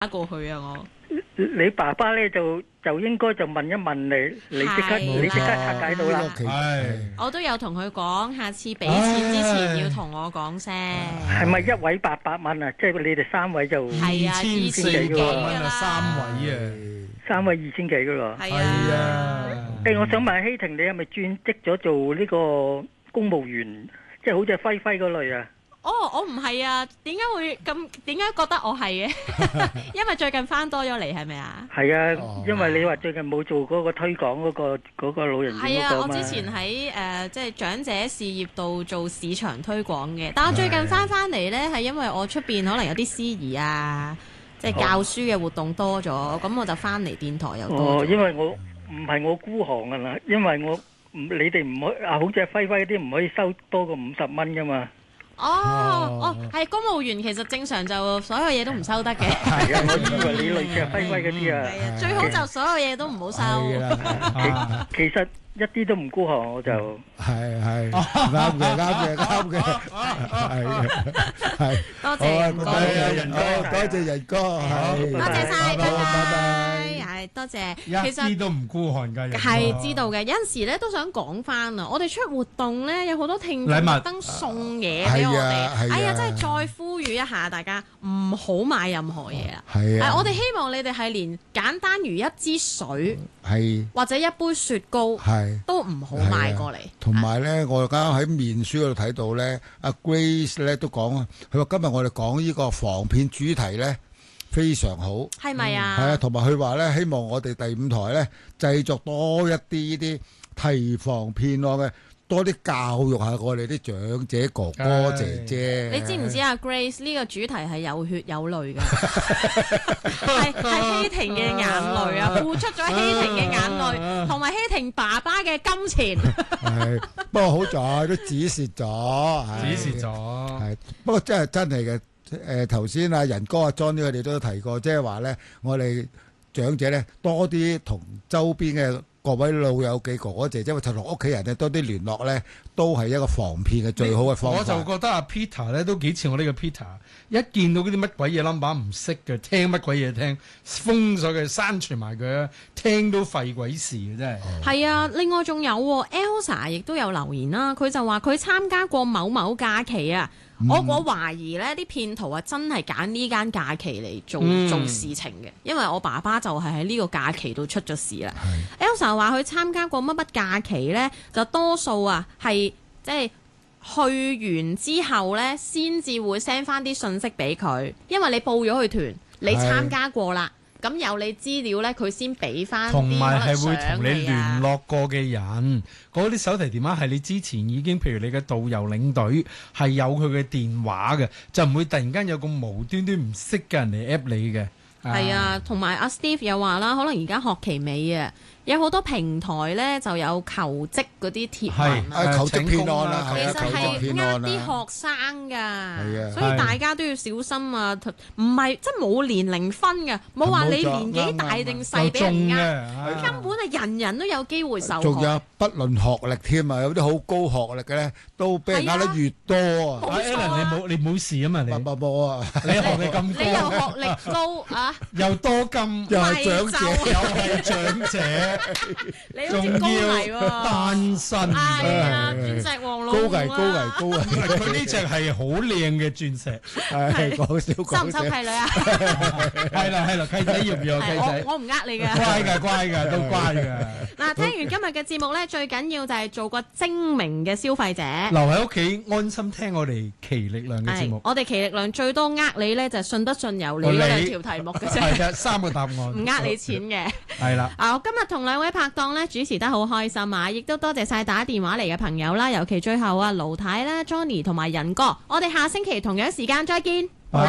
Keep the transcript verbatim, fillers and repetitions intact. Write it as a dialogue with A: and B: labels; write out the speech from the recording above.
A: 打過去啊！我
B: 你爸爸咧就就應該就問一問你，你即刻你即刻拆解到啦。
C: 係，
A: 我都有同佢講，下次俾錢之前要同我講聲。
B: 係咪一位八百蚊啊？即係你哋三位就
A: 係啊，
C: 二千四百蚊啊，三位啊，
B: 三位二千幾噶咯。
A: 係啊。
B: 誒，我想問希婷，你係咪轉職咗做呢個公務員？即係好似輝輝嗰類啊？
A: 哦，我唔係啊，點解會咁？點解覺得我係嘅？因為最近翻多咗嚟，係咪啊？
B: 係啊，因為你話最近冇做嗰個推廣嗰個嗰個老人院
A: 係啊，我
B: 嗰個嘛。
A: 之前喺誒即係長者事業度做市場推廣嘅，但我最近翻翻嚟呢，係因為我出邊可能有啲司儀啊，即係教書嘅活動多咗，咁我就翻嚟電台又多咗。
B: 哦，因為我唔係我孤行噶啦，因為我唔你哋唔可啊，好似輝輝嗰啲唔可以收多過五十蚊噶嘛。
A: 哦哦，係公務員，其實正常就所有嘢都唔收得嘅。
B: 係啊，我以為你類似係輝輝嗰啲啊。
A: 係啊，最好就所有嘢都唔好收。
B: 其其實一啲都唔孤寒，我就
D: 係係啱嘅，啱嘅，啱嘅，係係。
A: 多謝仁哥，
D: 仁哥，多謝仁哥，係。
A: 多謝晒，拜拜。係多謝。
C: 一啲都唔孤寒㗎。
A: 係知道嘅，有陣時咧都想講翻啊！我哋出活動咧，有好多聽眾特登送嘢俾我哋。哎呀，真係再呼籲一下大家，唔好買任何嘢啊！
D: 係啊，
A: 我哋希望你哋係連簡單如一支水，
D: 係
A: 或者一杯雪糕，係都唔好買過嚟。
D: 同埋咧，我啱啱喺面書嗰度睇到咧，阿 Grace 咧都講啊，佢話今日我哋講呢個防騙主題咧非常好，
A: 係咪啊？
D: 係啊，同埋佢話咧，希望我哋第五台咧製作多一啲呢啲提防騙案嘅。多啲教育下我哋啲長者哥哥姐姐。
A: 你知唔知啊 Grace 呢個主題係有血有淚㗎，係係希婷嘅眼淚啊，付出咗希婷嘅眼淚，同埋希婷爸爸嘅金錢。
D: 係，不過好在都指示咗，
C: 指示咗。
D: 係，不過真係真係嘅。誒頭先啊仁哥阿 John 佢哋都提過，即係話咧，我哋長者咧多啲同周邊嘅各位老友記哥哥姐姐，或者同屋企人咧多啲聯絡咧，都係一個防騙嘅最好嘅方法。
C: 我就覺得阿 Peter 咧都幾似我呢個 Peter，一見到嗰啲乜鬼嘢 number 唔識嘅，聽乜鬼嘢聽，封咗佢，刪除埋佢啊，聽到廢鬼事嘅真係。
A: 係啊，另外仲有 Elsa 亦都有留言啦，佢就話佢參加過某某假期啊。嗯、我我懷疑呢啲騙徒啊，真係揀呢間假期嚟做、嗯、做事情嘅，因為我爸爸就係喺呢個假期度出咗事啦。Elsa 話佢參加過乜乜假期呢，就多數啊係即係去完之後呢，先至會 send 翻啲信息俾佢，因為你報咗佢團，你參加過啦。咁有你資料咧，佢先俾翻。同埋係會同你聯絡過嘅人，嗰啲手提電話係你之前已經，譬如你嘅導遊領隊係有佢嘅電話嘅，就唔會突然間有個無端端唔識嘅人嚟 app 你嘅。係啊，同埋阿 Steve 又話啦，可能而家學期尾啊。有好多平台咧就有求職嗰啲貼文啊，
D: 求職騙案啦，
A: 其實係呃啲學生㗎，所以大家都要小心啊！唔係即係冇年齡分嘅，冇話你年紀大定細俾人呃，根本係人人都有機會受害。
D: 仲有不論學歷添啊，有啲好高學歷嘅咧，都俾人呃得越多啊！
C: 阿 Alan 你冇你冇事啊嘛？你
D: 冇冇啊！
A: 你學歷咁高，你又學歷高啊？
C: 又多金，
D: 又係長者，
C: 又係長者。
A: 你好似高危喎，
C: 單身
A: 係啊，鑽石王老
D: 高危高危高危，
C: 佢呢隻係好靚嘅鑽石，
D: 係講笑講笑。
A: 收唔收契女啊？
C: 係啦係啦，契仔要唔要契仔？
A: 我唔呃你嘅，
C: 乖㗎乖㗎，都乖㗎。
A: 嗱，聽完今日嘅節目咧，最緊要就係做個精明嘅消費者，
C: 留喺屋企安心聽我哋奇力量嘅節目。
A: 我哋奇力量最多呃你咧，就係信得信由你嗰兩條題目嘅啫，
C: 係嘅，三個答案，
A: 唔呃你錢嘅。
C: 係啦。
A: 啊，我今日同兩位拍檔咧主持得好開心啊！亦都多謝晒打電話嚟嘅朋友啦，尤其最後啊盧太啦、Johnny 同埋仁哥，我哋下星期同樣時間再見。